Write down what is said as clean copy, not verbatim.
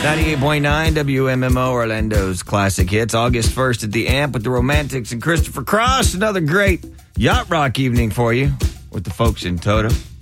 98.9 WMMO Orlando's Classic Hits. August 1st at the Amp with the Romantics and Christopher Cross. Another great yacht rock evening for you with the folks in Toto.